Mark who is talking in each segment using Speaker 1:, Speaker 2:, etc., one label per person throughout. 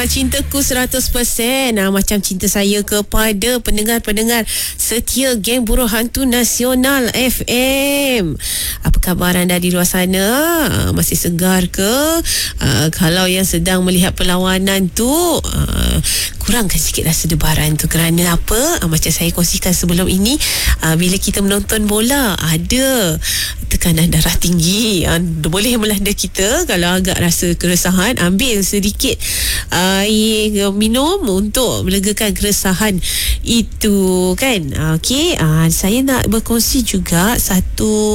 Speaker 1: Cintaku 100%. Macam cinta saya kepada pendengar-pendengar setia geng Buruh Hantu Nasional FM. Apa khabar anda di luar sana? Masih segar ke? Kalau yang sedang melihat perlawanan tu, kurangkan sikit rasa debaran tu. Kerana apa? Macam saya kongsikan sebelum ini, bila kita menonton bola, ada tekanan darah tinggi, boleh melanda kita. Kalau agak rasa keresahan, ambil sedikit air minum untuk melegakan keresahan itu, kan? Okey, saya nak berkongsi juga satu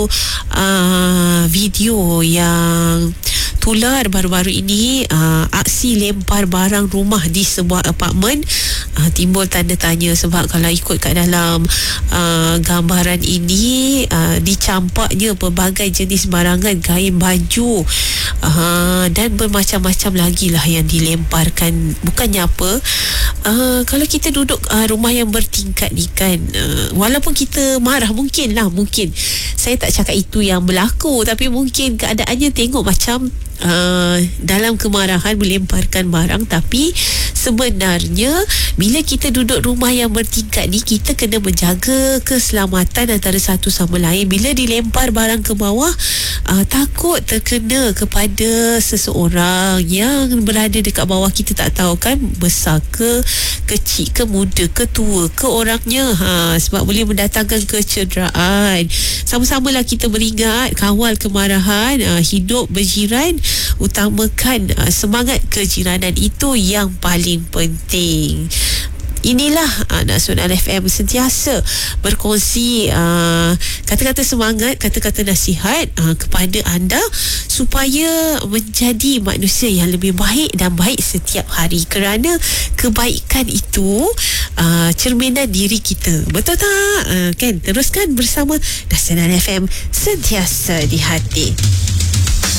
Speaker 1: video yang tular baru-baru ini. Aksi lempar barang rumah di sebuah apartmen. Timbul tanda tanya sebab kalau ikut kat dalam gambaran ini, dicampaknya pelbagai jenis barangan, kain baju, dan bermacam-macam lagi lah yang dilemparkan. Bukannya apa, kalau kita duduk rumah yang bertingkat ni kan, walaupun kita marah, mungkin saya tak cakap itu yang berlaku, tapi mungkin keadaannya tengok macam dalam kemarahan melemparkan barang. Tapi sebenarnya bila kita duduk rumah yang bertingkat ni, kita kena menjaga keselamatan antara satu sama lain. Bila dilempar barang ke bawah, takut terkena kepada seseorang yang berada dekat bawah. Kita tak tahu kan, besar ke, kecil ke, muda ke, tua ke orangnya, sebab boleh mendatangkan kecederaan. Sama-samalah kita beringat, kawal kemarahan, hidup berjiran, utamakan semangat kejiranan, itu yang paling penting. Inilah Nasional FM sentiasa berkongsi kata-kata semangat, kata-kata nasihat kepada anda supaya menjadi manusia yang lebih baik dan baik setiap hari. Kerana kebaikan itu cerminan diri kita. Betul tak? Kan? Teruskan bersama Nasional FM, sentiasa di hati.